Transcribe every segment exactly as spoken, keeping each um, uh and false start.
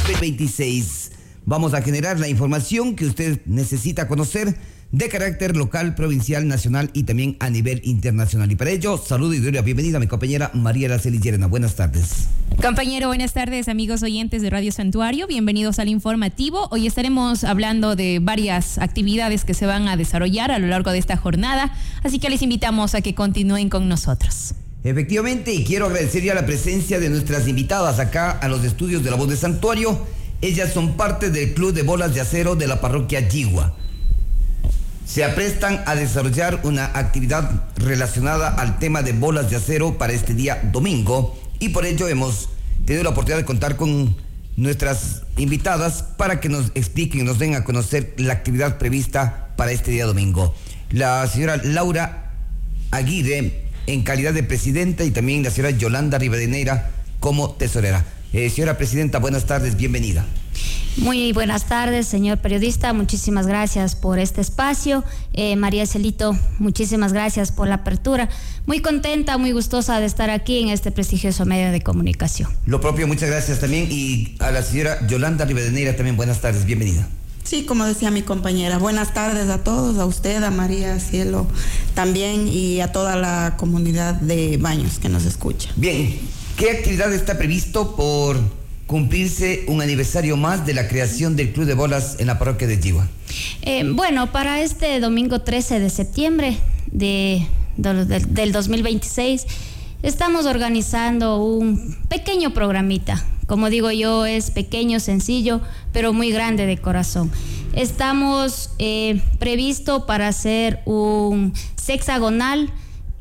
veintiséis. Vamos a generar la información que usted necesita conocer de carácter local, provincial, nacional y también a nivel internacional. Y para ello, saludo y doy la bienvenida a mi compañera María Araceli Llerena. Buenas tardes. Compañero, buenas tardes, amigos oyentes de Radio Santuario. Bienvenidos al informativo. Hoy estaremos hablando de varias actividades que se van a desarrollar a lo largo de esta jornada, así que les invitamos a que continúen con nosotros. Efectivamente, y quiero agradecer ya la presencia de nuestras invitadas acá a los estudios de La Voz de Santuario. Ellas son parte del Club de Bolas de Acero de la parroquia Yigua. Se aprestan a desarrollar una actividad relacionada al tema de bolas de acero para este día domingo, y por ello hemos tenido la oportunidad de contar con nuestras invitadas para que nos expliquen y nos den a conocer la actividad prevista para este día domingo. La señora Laura Aguirre en calidad de presidenta y también la señora Yolanda Rivadeneira como tesorera. Eh, señora presidenta, buenas tardes, bienvenida. Muy buenas tardes, señor periodista, muchísimas gracias por este espacio. Eh, María Celito, muchísimas gracias por la apertura. Muy contenta, muy gustosa de estar aquí en este prestigioso medio de comunicación. Lo propio, muchas gracias también. Y a la señora Yolanda Rivadeneira también, buenas tardes, bienvenida. Sí, como decía mi compañera, buenas tardes a todos, a usted, a María Cielo también y a toda la comunidad de Baños que nos escucha. Bien, ¿qué actividad está previsto por cumplirse un aniversario más de la creación del Club de Bolas en la parroquia de Yigua? Eh, bueno, para este domingo trece de septiembre de, de, de, del dos mil veintiséis estamos organizando un pequeño programita. Como digo yo, es pequeño, sencillo, pero muy grande de corazón. Estamos eh, previsto para hacer un sexagonal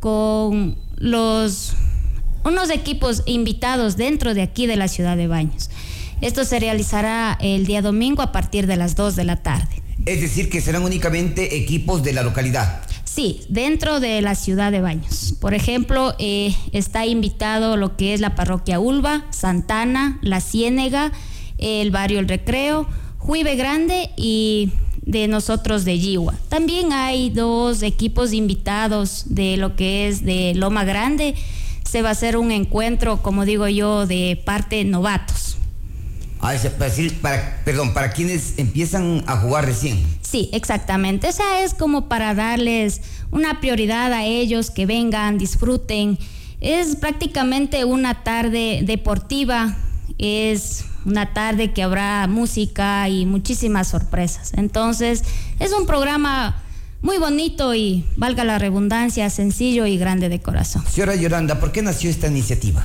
con los unos equipos invitados dentro de aquí de la ciudad de Baños. Esto se realizará el día domingo a partir de las dos de la tarde. Es decir, que serán únicamente equipos de la localidad. Sí, dentro de la ciudad de Baños. Por ejemplo, eh, está invitado lo que es la parroquia Ulva, Santana, La Ciénega, el barrio El Recreo, Juive Grande y de nosotros de Yigua. También hay dos equipos invitados de lo que es de Loma Grande. Se va a hacer un encuentro, como digo yo, de parte novatos. Ah, para decir, para, perdón, para quienes empiezan a jugar recién. Sí, exactamente. O sea, es como para darles una prioridad a ellos, que vengan, disfruten. Es prácticamente una tarde deportiva, es una tarde que habrá música y muchísimas sorpresas. Entonces, es un programa muy bonito y, valga la redundancia, sencillo y grande de corazón. Señora Yolanda, ¿por qué nació esta iniciativa?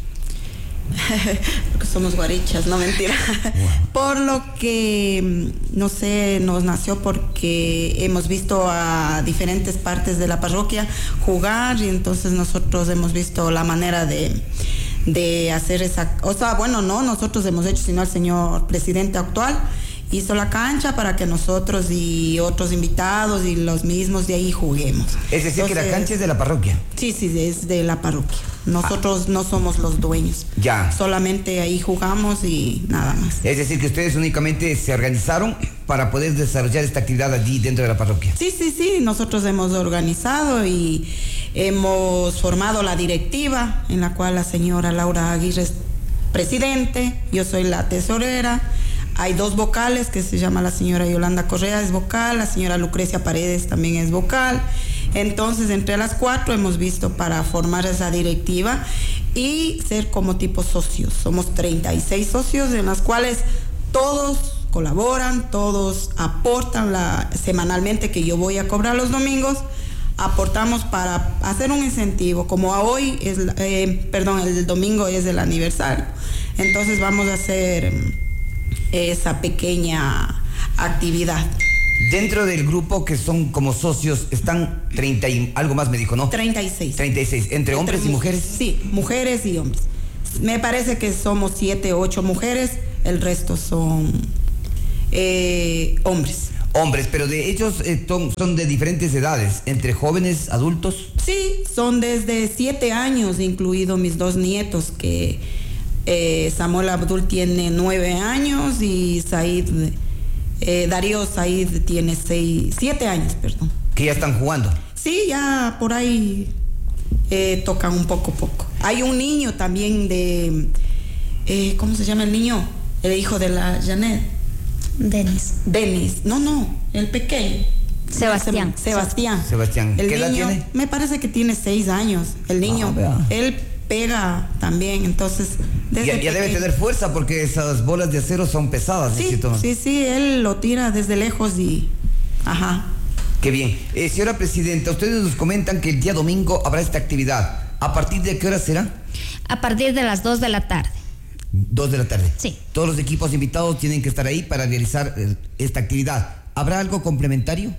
Porque somos guarichas, no mentira. Wow. Por lo que, no sé, nos nació porque hemos visto a diferentes partes de la parroquia jugar y entonces nosotros hemos visto la manera de, de hacer esa... O sea, bueno, no nosotros hemos hecho, sino el señor presidente actual hizo la cancha para que nosotros y otros invitados y los mismos de ahí juguemos. Es decir, entonces, que la cancha es de la parroquia. Sí, sí, es de la parroquia. Nosotros ah. no somos los dueños. Ya. Solamente ahí jugamos y nada más. Es decir, que ustedes únicamente se organizaron para poder desarrollar esta actividad allí dentro de la parroquia. Sí, sí, sí. Nosotros hemos organizado y hemos formado la directiva, en la cual la señora Laura Aguirre es presidente, yo soy la tesorera. Hay dos vocales, que se llama la señora Yolanda Correa, es vocal, la señora Lucrecia Paredes también es vocal. Entonces, entre las cuatro hemos visto para formar esa directiva y ser como tipo socios. Somos treinta y seis socios, en las cuales todos colaboran, todos aportan la, semanalmente, que yo voy a cobrar los domingos, aportamos para hacer un incentivo. Como a hoy, es, eh, perdón, el domingo es el aniversario, entonces vamos a hacer esa pequeña actividad. Dentro del grupo que son como socios están treinta y algo más, me dijo, ¿no? treinta y seis. treinta y seis, ¿entre, ¿Entre hombres y mujeres? Sí, mujeres y hombres. Me parece que somos siete, ocho mujeres, el resto son eh, hombres. Hombres, pero de ellos eh, son, son de diferentes edades, entre jóvenes, adultos. Sí, son desde siete años, incluido mis dos nietos, que eh, Samuel Abdul tiene nueve años y Said, eh, Darío Said tiene seis, siete años, perdón. ¿Que ya están jugando? Sí, ya por ahí eh, tocan un poco poco. Hay un niño también de, eh, ¿cómo se llama el niño? el hijo de la Janet. Denis. Denis, no, no, el pequeño. Sebastián. Sebastián. Sebastián. El ¿Qué edad niño, tiene? me parece que tiene seis años. El niño, Ah, él pega también, entonces. Desde Ya, ya debe pequeño- tener fuerza porque esas bolas de acero son pesadas. Sí, ¿sí? sí, sí, él lo tira desde lejos y. Ajá. Qué bien. Eh, señora Presidenta, ustedes nos comentan que el día domingo habrá esta actividad. ¿A partir de qué hora será? A partir de las dos de la tarde. Dos de la tarde. Sí. Todos los equipos invitados tienen que estar ahí para realizar eh, esta actividad. ¿Habrá algo complementario?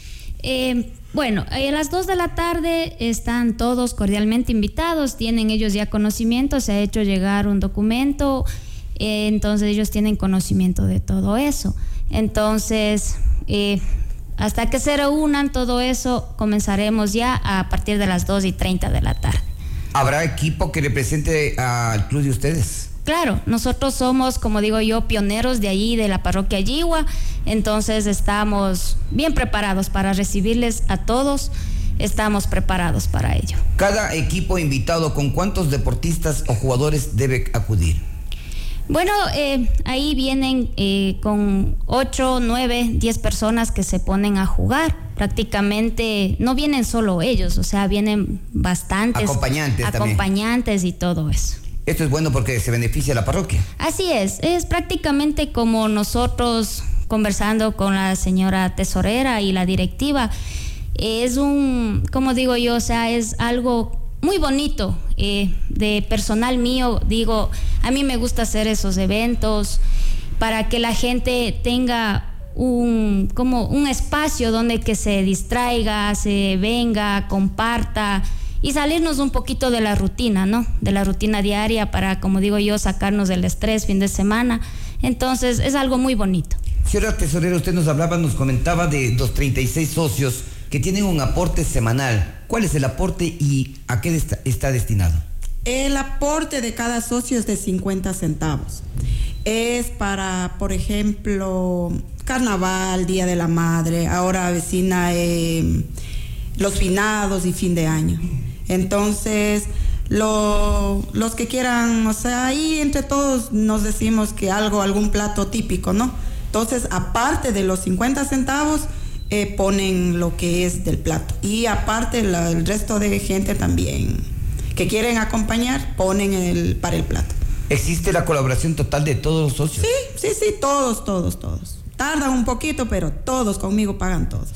Eh, bueno, a las dos de la tarde están todos cordialmente invitados, tienen ellos ya conocimiento, se ha hecho llegar un documento, eh, entonces ellos tienen conocimiento de todo eso. Entonces, eh, hasta que se reúnan todo eso, comenzaremos ya a partir de las dos y treinta de la tarde. ¿Habrá equipo que represente al club de ustedes? Claro, nosotros somos, como digo yo, pioneros de allí, de la parroquia Yigua, entonces estamos bien preparados para recibirles a todos, estamos preparados para ello. Cada equipo invitado, ¿con cuántos deportistas o jugadores debe acudir? Bueno, eh, ahí vienen eh, con ocho, nueve, diez personas que se ponen a jugar. Prácticamente no vienen solo ellos, o sea, vienen bastantes Acompañantes también. acompañantes y todo eso. Esto es bueno porque se beneficia a la parroquia. Así es, es prácticamente como nosotros conversando con la señora tesorera y la directiva. Es un, como digo yo, o sea, es algo muy bonito. Eh, de personal mío, digo, a mí me gusta hacer esos eventos para que la gente tenga un, como un espacio donde que se distraiga, se venga, comparta y salirnos un poquito de la rutina, ¿no? De la rutina diaria para, como digo yo, sacarnos del estrés fin de semana. Entonces, es algo muy bonito. Señora tesorera, usted nos hablaba, nos comentaba de los treinta y seis socios que tienen un aporte semanal. ¿Cuál es el aporte y a qué está, está destinado? El aporte de cada socio es de cincuenta centavos. Es para, por ejemplo, carnaval, Día de la Madre, ahora avecina eh, los finados y fin de año. Entonces, lo, los que quieran, o sea, ahí entre todos nos decimos que algo, algún plato típico, ¿no? Entonces, aparte de los cincuenta centavos, eh, ponen lo que es del plato. Y aparte, la, el resto de gente también que quieren acompañar, ponen el, para el plato. ¿Existe la colaboración total de todos los socios? Sí, sí, sí, todos, todos, todos. Tardan un poquito, pero todos conmigo pagan todos.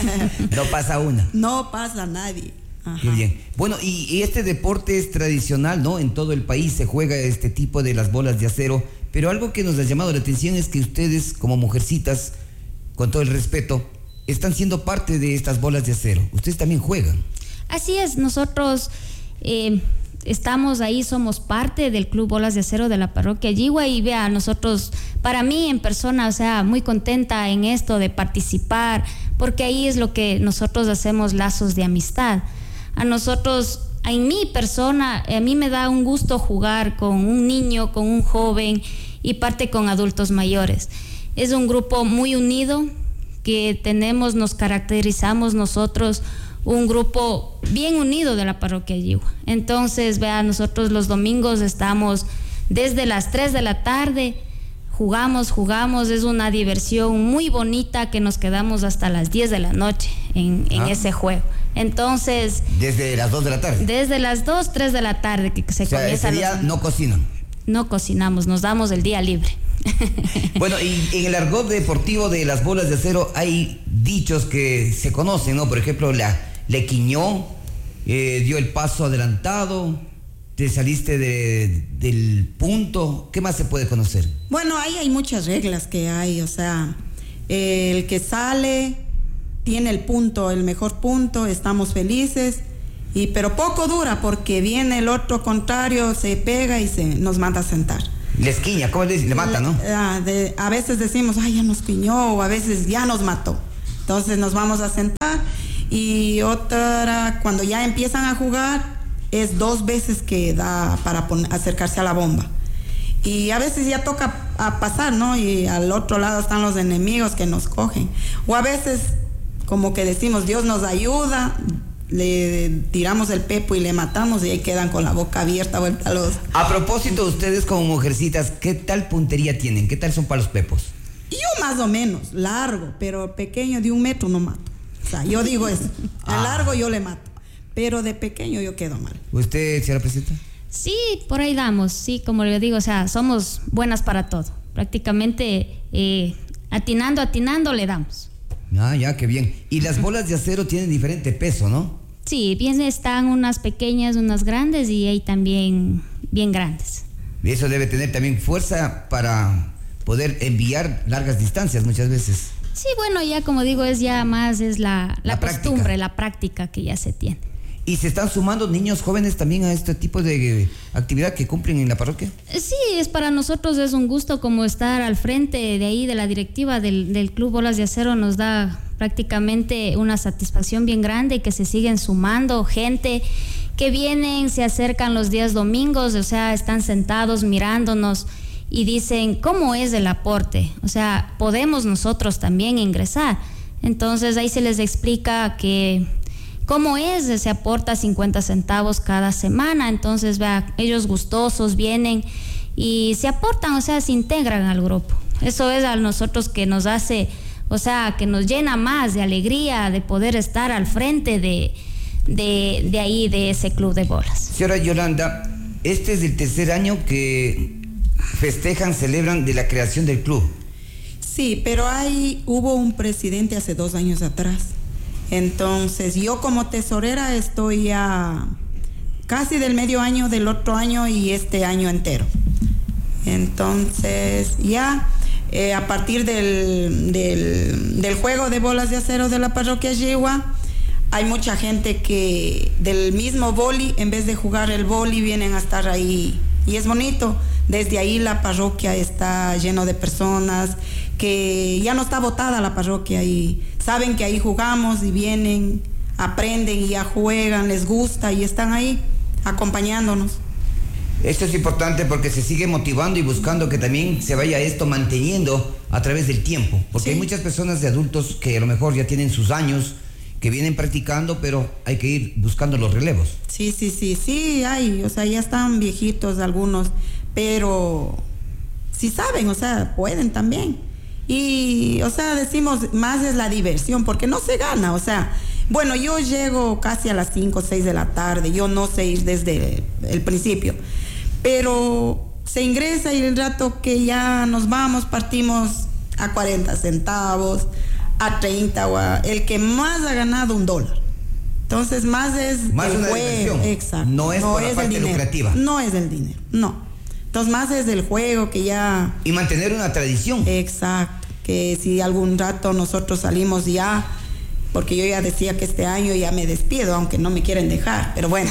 No pasa una. No pasa nadie. Ajá. Qué bien. Bueno, y, y este deporte es tradicional, ¿no? En todo el país se juega este tipo de las bolas de acero, pero algo que nos ha llamado la atención es que ustedes, como mujercitas, con todo el respeto, están siendo parte de estas bolas de acero. Ustedes también juegan. Así es, nosotros eh, estamos ahí, somos parte del Club Bolas de Acero de la parroquia Yigua y vea, nosotros, para mí en persona, o sea, muy contenta en esto de participar, porque ahí es lo que nosotros hacemos, lazos de amistad. A nosotros, en mi persona, a mí me da un gusto jugar con un niño, con un joven y parte con adultos mayores. Es un grupo muy unido que tenemos, nos caracterizamos nosotros, un grupo bien unido de la parroquia Yigua. Entonces, vea, nosotros los domingos estamos desde las tres de la tarde, jugamos, jugamos, es una diversión muy bonita que nos quedamos hasta las diez de la noche en, en ah. ese juego. Entonces, desde las dos de la tarde. Desde las dos, tres de la tarde que se o sea, comienza. ese día los... no cocinan. No cocinamos, nos damos el día libre. Bueno, y en el argot deportivo de las bolas de acero hay dichos que se conocen, ¿no? Por ejemplo, la le quiñó, eh, dio el paso adelantado, te saliste de, del punto. ¿Qué más se puede conocer? Bueno, ahí hay muchas reglas que hay, o sea, el que sale tiene el punto, el mejor punto, estamos felices, y pero poco dura porque viene el otro contrario, se pega y se nos manda a sentar. Le esquiña, ¿cómo le dice? Le mata, ¿no? A, de, a veces decimos, ay, ya nos quiñó, o a veces ya nos mató. Entonces nos vamos a sentar. Y otra, cuando ya empiezan a jugar, es dos veces que da para poner, acercarse a la bomba. Y a veces ya toca a pasar, ¿no? Y al otro lado están los enemigos que nos cogen. O a veces, como que decimos, Dios nos ayuda, le tiramos el pepo y le matamos y ahí quedan con la boca abierta vuelta a los... A propósito, ustedes como mujercitas, ¿qué tal puntería tienen? ¿Qué tal son para los pepos? Yo más o menos, largo, pero pequeño de un metro no mato. O sea, yo digo eso, a Ah. largo yo le mato, pero de pequeño yo quedo mal. ¿Usted, señora presidenta? Sí, por ahí damos, sí, como le digo, o sea, somos buenas para todo. Prácticamente eh, atinando, atinando le damos. Ah, ya, qué bien. Y las bolas de acero tienen diferente peso, ¿no? Sí, bien están unas pequeñas, unas grandes y hay también bien grandes. Y eso debe tener también fuerza para poder enviar largas distancias muchas veces. Sí, bueno, ya como digo, es ya más, es la, la, La práctica. costumbre, la práctica que ya se tiene. ¿Y se están sumando niños jóvenes también a este tipo de actividad que cumplen en la parroquia? Sí, es para nosotros es un gusto como estar al frente de ahí de la directiva del, del Club Bolas de Acero, nos da prácticamente una satisfacción bien grande que se siguen sumando gente que vienen, se acercan los días domingos, o sea, están sentados mirándonos y dicen, ¿cómo es el aporte? O sea, podemos nosotros también ingresar. Entonces ahí se les explica que cómo es, se aporta cincuenta centavos cada semana, entonces vea, ellos gustosos vienen y se aportan, o sea, se integran al grupo. Eso es a nosotros que nos hace, o sea, que nos llena más de alegría de poder estar al frente de, de, de ahí, de ese club de bolas. Señora Yolanda, este es el tercer año que festejan, celebran de la creación del club. Sí, pero hay, hubo un presidente hace dos años atrás. Entonces, yo como tesorera estoy a casi del medio año del otro año y este año entero. Entonces, ya eh, a partir del, del, del juego de bolas de acero de la parroquia Yegua, hay mucha gente que del mismo boli, en vez de jugar el boli, vienen a estar ahí. Y es bonito. Desde ahí la parroquia está lleno de personas que ya no está botada la parroquia y saben que ahí jugamos y vienen, aprenden y ya juegan, les gusta y están ahí acompañándonos. Esto es importante porque se sigue motivando y buscando que también se vaya esto manteniendo a través del tiempo, porque Sí. hay muchas personas de adultos que a lo mejor ya tienen sus años, que vienen practicando, pero hay que ir buscando los relevos. Sí, sí, sí, sí, hay, o sea, ya están viejitos algunos, pero sí saben, o sea, pueden también. Y, o sea, decimos, más es la diversión, porque no se gana, o sea, bueno, yo llego casi a las cinco o seis de la tarde, yo no sé ir desde el principio, pero se ingresa y el rato que ya nos vamos, partimos a cuarenta centavos, a treinta, o a, el que más ha ganado un dólar. Entonces, más es Más el una juego. diversión. Exacto. No es por la el parte dinero. lucrativa. No es el dinero, no. Entonces, más es del juego que ya... Y mantener una tradición. Exacto. Que si algún rato nosotros salimos ya, porque yo ya decía que este año ya me despido, aunque no me quieren dejar, pero bueno,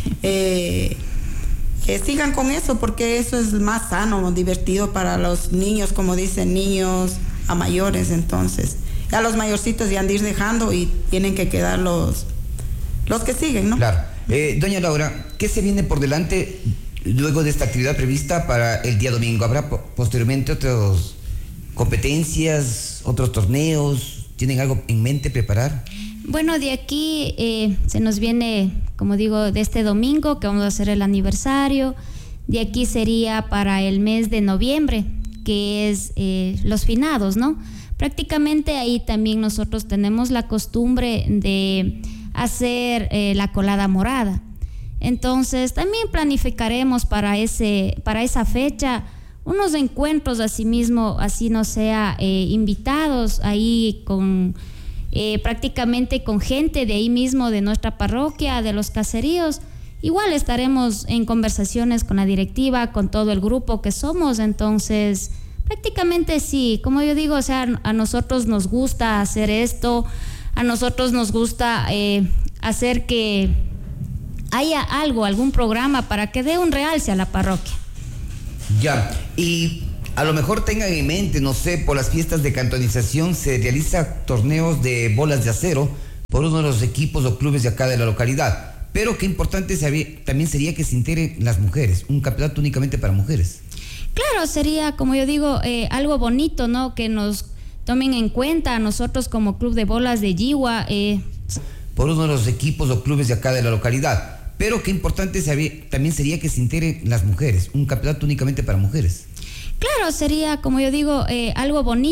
eh, eh, sigan con eso, porque eso es más sano, divertido para los niños, como dicen, niños a mayores. Entonces, ya los mayorcitos ya han de ir dejando y tienen que quedar los, los que siguen, ¿no? Claro. Eh, doña Laura, ¿qué se viene por delante luego de esta actividad prevista para el día domingo? ¿Habrá po- posteriormente otras competencias, otros torneos? ¿Tienen algo en mente preparar? Bueno, de aquí eh, se nos viene, como digo, de este domingo que vamos a hacer el aniversario. De aquí sería para el mes de noviembre, que es eh, los finados, ¿no? Prácticamente ahí también nosotros tenemos la costumbre de hacer eh, la colada morada. Entonces también planificaremos para ese, para esa fecha unos encuentros, así mismo, así no sea eh, invitados ahí con eh, prácticamente con gente de ahí mismo de nuestra parroquia, de los caseríos. Igual estaremos en conversaciones con la directiva, con todo el grupo que somos. Entonces prácticamente sí, como yo digo, o sea, a nosotros nos gusta hacer esto, a nosotros nos gusta eh, hacer que haya algo, algún programa para que dé un realce a la parroquia. Ya, y a lo mejor tengan en mente, no sé, por las fiestas de cantonización se realiza torneos de bolas de acero por uno de los equipos o clubes de acá de la localidad. Pero qué importante sería, también sería que se integren las mujeres, un campeonato únicamente para mujeres. Claro, sería, como yo digo, eh, algo bonito, ¿no? Que nos tomen en cuenta a nosotros como Club de Bolas de Yegua. Eh. por uno de los equipos o clubes de acá de la localidad. Pero qué importante sería, también sería que se integren las mujeres, un campeonato únicamente para mujeres. Claro, sería, como yo digo, eh, algo bonito.